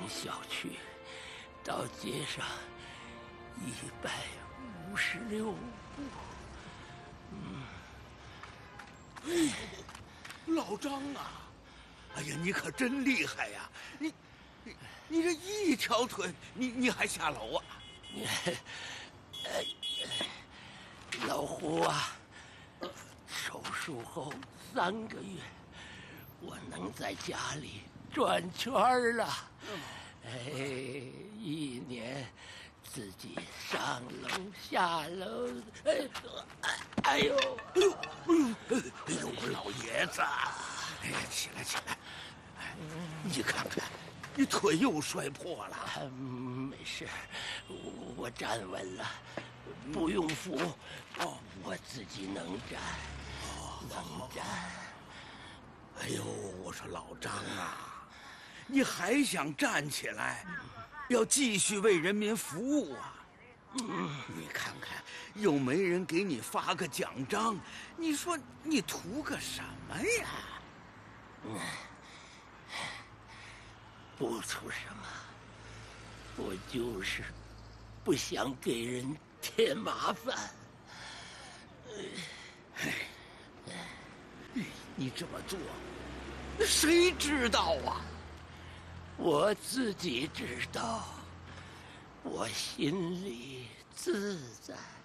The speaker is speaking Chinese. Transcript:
小区到街上156步。 老张啊，哎呀，你可真厉害呀！你这一条腿，你还下楼啊？ 老胡啊，手术后3个月，我能在家里转圈了。1年自己上楼下楼，哎呦， 老爷子，哎呀，起来起来！你看看，你腿又摔破了。 没事，我站稳了，不用扶。我自己能站，能站。 哎呦，我说老张啊，你还想站起来，要继续为人民服务啊？你看看，又没人给你发个奖章，你说你图个什么呀？ 不图什么，我就是不想给人添麻烦。 你这么做，谁知道啊？ 我自己知道，我心里自在。